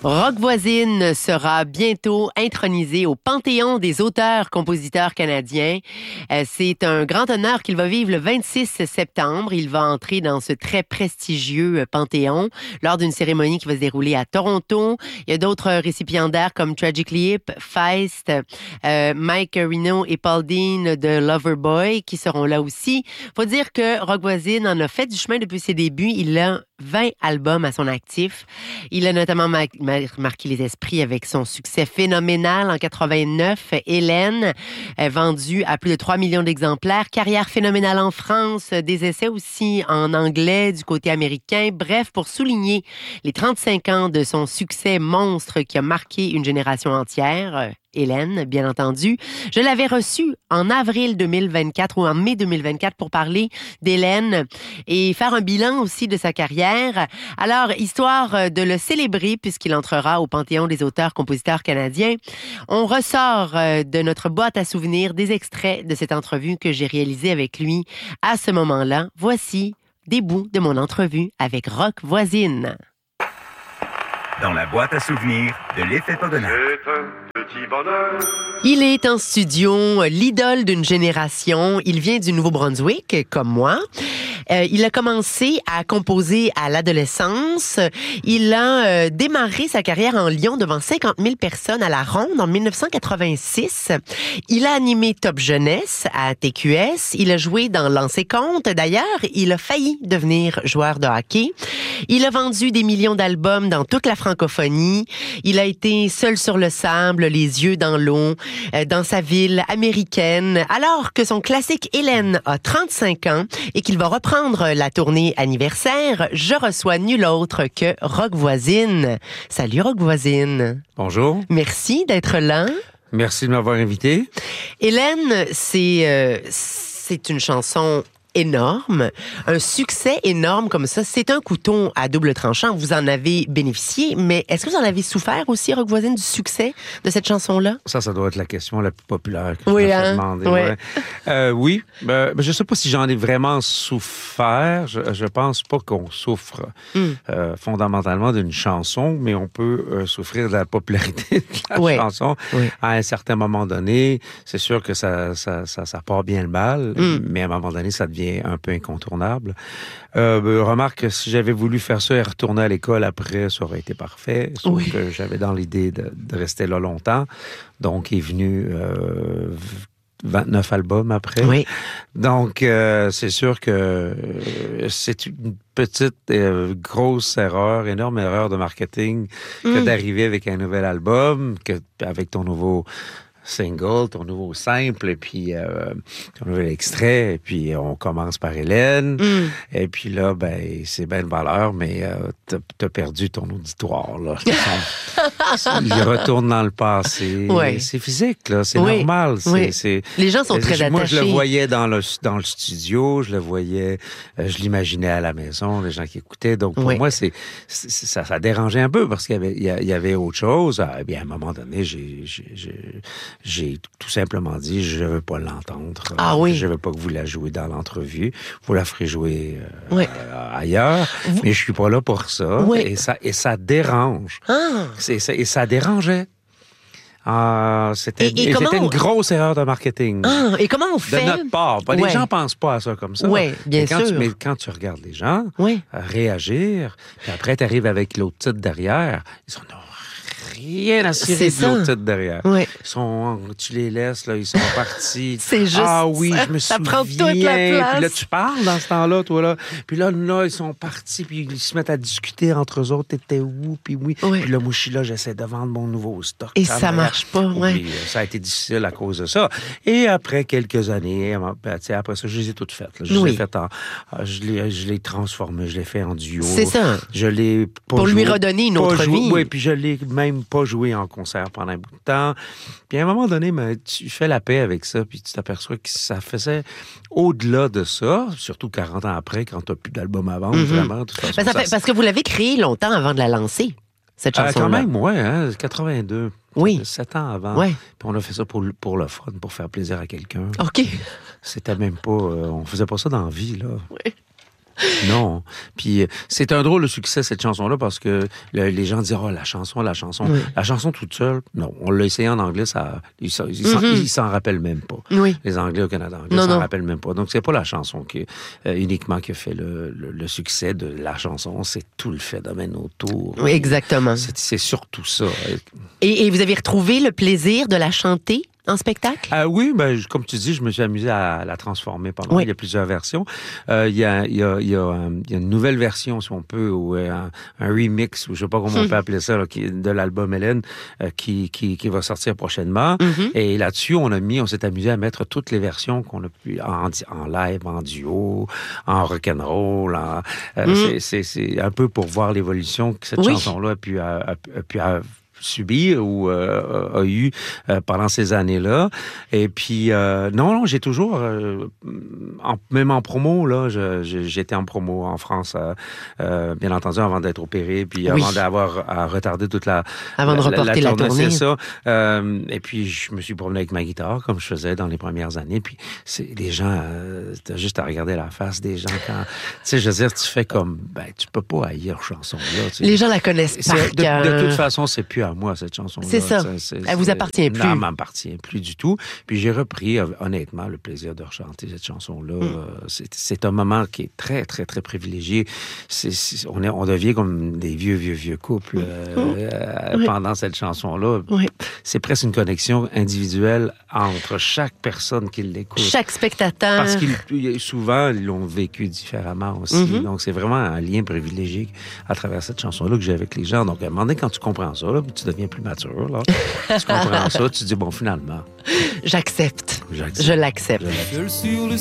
Rock Voisine sera bientôt intronisé au Panthéon des auteurs-compositeurs canadiens. C'est un grand honneur qu'il va vivre le 26 septembre. Il va entrer dans ce très prestigieux Panthéon lors d'une cérémonie qui va se dérouler à Toronto. Il y a d'autres récipiendaires comme Tragically Hip, Feist, Mike Reno et Paul Dean de Loverboy qui seront là aussi. Faut dire que Rock Voisine en a fait du chemin depuis ses débuts. Il a 20 albums à son actif. Il a notamment marqué les esprits avec son succès phénoménal en 89, Hélène, vendu à plus de 3 millions d'exemplaires. Carrière phénoménale en France, des essais aussi en anglais du côté américain. Bref, pour souligner les 35 ans de son succès monstre qui a marqué une génération entière, Hélène, bien entendu. Je l'avais reçue en avril 2024 ou en mai 2024 pour parler d'Hélène et faire un bilan aussi de sa carrière. Alors, histoire de le célébrer puisqu'il entrera au Panthéon des auteurs-compositeurs canadiens, on ressort de notre boîte à souvenirs des extraits de cette entrevue que j'ai réalisée avec lui à ce moment-là. Voici des bouts de mon entrevue avec Rock Voisine. Dans la boîte à souvenirs de l'effet Pogona. Il est en studio, l'idole d'une génération. Il vient du Nouveau-Brunswick, comme moi. Il a commencé à composer à l'adolescence. Il a démarré sa carrière en Lyon devant 50 000 personnes à la Ronde en 1986. Il a animé Top Jeunesse à TQS. Il a joué dans Lancer Compte. D'ailleurs, il a failli devenir joueur de hockey. Il a vendu des millions d'albums dans toute la francophonie. Il a été seul sur le sable, les yeux dans l'eau, dans sa ville américaine. Alors que son classique Hélène a 35 ans et qu'il va reprendre la tournée anniversaire, je reçois nul autre que Rock Voisine. Salut Rock Voisine. Bonjour. Merci d'être là. Merci de m'avoir invité. Hélène, c'est une chanson énorme, un succès énorme comme ça. C'est un couteau à double tranchant. Vous en avez bénéficié, mais est-ce que vous en avez souffert aussi, Rock Voisine, du succès de cette chanson-là? Ça doit être la question la plus populaire que oui, je me fais demander. Ouais. Oui, je sais pas si j'en ai vraiment souffert. Je pense pas qu'on souffre fondamentalement d'une chanson, mais on peut souffrir de la popularité de la chanson à un certain moment donné. C'est sûr que ça part bien le bal, mais à un moment donné, ça devient un peu incontournable. Remarque, si j'avais voulu faire ça et retourner à l'école après, ça aurait été parfait. Sauf que j'avais dans l'idée de rester là longtemps. Donc, est venu 29 albums après. Oui. Donc, c'est sûr que c'est une petite, grosse erreur, énorme erreur de marketing que d'arriver avec un nouvel album, avec ton nouveau single, ton nouveau simple, et puis ton nouvel extrait, et puis on commence par Hélène, et puis là, c'est bien de valeur, mais t'as perdu ton auditoire, là. Il retourne dans le passé. Ouais. C'est physique, là, c'est normal. Les gens sont très attachés. Moi, je le voyais dans le studio, je le voyais, je l'imaginais à la maison, les gens qui écoutaient, donc pour moi, ça dérangeait un peu, parce qu'il y avait autre chose. Eh bien, à un moment donné, j'ai tout simplement dit, je veux pas l'entendre. Ah oui. Je veux pas que vous la jouez dans l'entrevue. Vous la ferez jouer ailleurs. Mais je suis pas là pour ça. Et ça dérange. Et ça dérangeait. C'était une grosse erreur de marketing. Et comment on fait? De notre part. Les gens pensent pas à ça comme ça. Oui, bien sûr. Mais quand tu regardes les gens réagir, puis après, tu arrives avec l'autre titre derrière, ils sont rien à cirer de l'autre titre derrière. Oui. Tu les laisses, là, ils sont partis. C'est juste ah oui, je me souviens. Ça prend toute la place. Puis là, tu parles dans ce temps-là, toi, là. Puis là, ils sont partis, puis ils se mettent à discuter entre eux autres. T'étais où? Puis oui. Puis là, moi, je suis là, j'essaie de vendre mon nouveau stock. Et ça marche pas, Puis, ça a été difficile à cause de ça. Et après quelques années, après ça, je les ai toutes faites. Là. Je les ai faites je l'ai transformé, je l'ai fait en duo. C'est ça. Je l'ai pour lui redonner une autre vie. Oui, puis je l'ai même pas joué en concert pendant un bout de temps. Puis à un moment donné, tu fais la paix avec ça, puis tu t'aperçois que ça faisait au-delà de ça, surtout 40 ans après, quand tu n'as plus d'album à vendre, vraiment. De toute façon, parce que vous l'avez créé longtemps avant de la lancer, cette chanson-là. Quand même, 82. Oui. 7 ans avant. Oui. Puis on a fait ça pour le fun, pour faire plaisir à quelqu'un. OK. C'était même pas... on faisait pas ça dans la vie, là. Oui. Non. Puis c'est un drôle de succès, cette chanson-là, parce que les gens disent « Oh, la chanson. Oui. » La chanson toute seule, non. On l'a essayé en anglais, ils s'en rappellent même pas. Oui. Les Anglais au Canada anglais s'en rappellent même pas. Donc, c'est pas la chanson uniquement qui a fait le succès de la chanson, c'est tout le phénomène autour. Oui, exactement. C'est surtout ça. Et vous avez retrouvé le plaisir de la chanter en spectacle? Oui, comme tu dis, je me suis amusé à la transformer pendant. Oui. Il y a plusieurs versions. Il y a une nouvelle version, si on peut, ou un remix, ou je sais pas comment on peut appeler ça, là, de l'album Hélène, qui va sortir prochainement. Et là-dessus, on s'est amusé à mettre toutes les versions qu'on a pu en live, en duo, en rock'n'roll. C'est un peu pour voir l'évolution que cette chanson-là a pu subir ou a eu pendant ces années-là. Et puis, non, j'ai toujours, même en promo, là, j'étais en promo en France, bien entendu, avant d'être opéré, puis avant d'avoir à retarder toute avant de reporter la tournée. C'est ça. Et puis, je me suis promené avec ma guitare, comme je faisais dans les premières années. Puis, les gens, t'as juste à regarder la face des gens quand, tu sais, je veux dire, tu fais comme, tu peux pas haïr chanson-là. Tu sais. Les gens la connaissent par cœur. De toute façon, c'est plus à moi, cette chanson-là. C'est ça. Elle vous appartient plus. Non, elle m'appartient plus du tout. Puis j'ai repris, honnêtement, le plaisir de rechanter cette chanson-là. C'est un moment qui est très, très, très privilégié. On devient comme des vieux couples pendant cette chanson-là. Oui. C'est presque une connexion individuelle entre chaque personne qui l'écoute. Chaque spectateur. Parce qu'ils souvent, ils l'ont vécu différemment aussi. Donc, c'est vraiment un lien privilégié à travers cette chanson-là que j'ai avec les gens. Donc, à un moment donné, quand tu comprends ça, là, tu deviens plus mature. Là. Tu comprends ça, tu te dis, bon, finalement. J'accepte. Je l'accepte.